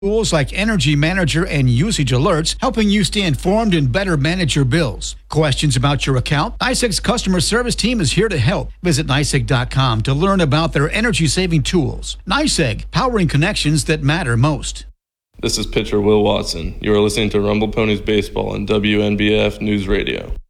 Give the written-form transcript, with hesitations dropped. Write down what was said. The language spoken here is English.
Tools like Energy Manager and Usage Alerts, helping you stay informed and better manage your bills. Questions about your account? NYSEG's customer service team is here to help. Visit NYSEG.com to learn about their energy-saving tools. NYSEG, powering connections that matter most. This is pitcher Will Watson. You are listening to Rumble Ponies Baseball on WNBF News Radio.